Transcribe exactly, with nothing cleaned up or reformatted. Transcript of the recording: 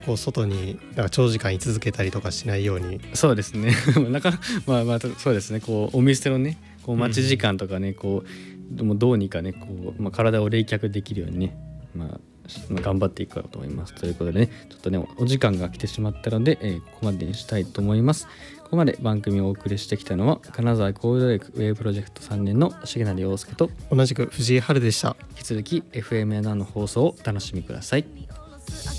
こう外になんか長時間居続けたりとかしないように。 そうですねなかなかまあまあそうですね、こうお店のねこう待ち時間とかね、うん、こうもうどうにかねこう、まあ、体を冷却できるようにね、まあ頑張っていこうと思います。ということでね、ちょっとねお時間が来てしまったので、えー、ここまでにしたいと思います。ここまで番組をお送りしてきたのは金沢コールドレイクウェイプロジェクトさんねんの重成陽介と同じく藤井春でした。 引き続き エフエムエヌワン の放送をお楽しみください。